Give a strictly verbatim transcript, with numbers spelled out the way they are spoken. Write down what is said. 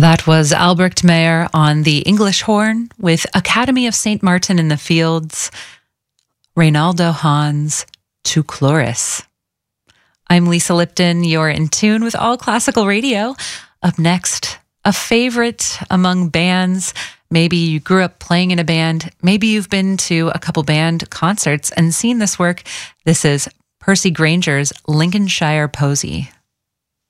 That was Albrecht Meyer on the English horn with Academy of Saint Martin in the Fields, Reynaldo Hans, Tu Chloris. I'm Lisa Lipton. You're in tune with All Classical Radio. Up next, a favorite among bands. Maybe you grew up playing in a band. Maybe you've been to a couple band concerts and seen this work. This is Percy Granger's Lincolnshire Posy.